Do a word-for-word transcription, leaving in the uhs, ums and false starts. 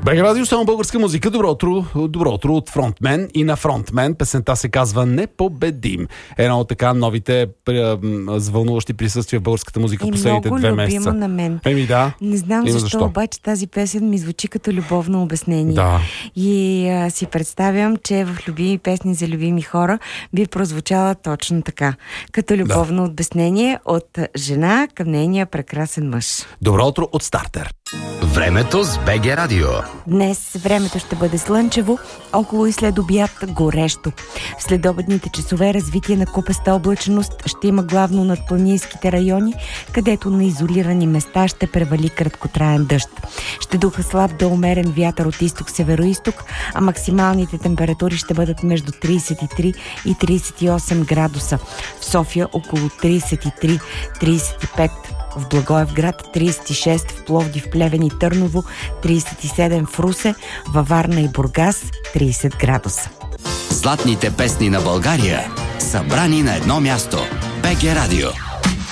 БГ Радио, само българска музика. Добро утро, добро утро от фронтмен и на фронтмен. Песента се казва Непобедим. Едно от така новите звълнуващи присъствия в българската музика и последните две месеца. Много любима на мен. Еми да. Не знам защо, защо, обаче тази песен ми звучи като любовно обяснение. Да. И а, си представям, че в любими песни за любими хора би прозвучала точно така. Като любовно да. обяснение от жена към нейния прекрасен мъж. Добро утро от Стартер. Времето с БГ Радио. Днес времето ще бъде слънчево, около и след обяд горещо. В следобедните часове развитие на купеста облачност ще има главно над планинските райони, където на изолирани места ще превали краткотраен дъжд. Ще духа слаб до умерен вятър от изток-североизток, а максималните температури ще бъдат между трийсет и три и трийсет и осем градуса. В София около трийсет и три - трийсет и пет. В Благоевград трийсет и шест, в Пловдив, Плевен и Търново трийсет и седем, в Русе, във Варна и Бургас трийсет градуса. Златните песни на България, събрани на едно място. БГ Радио.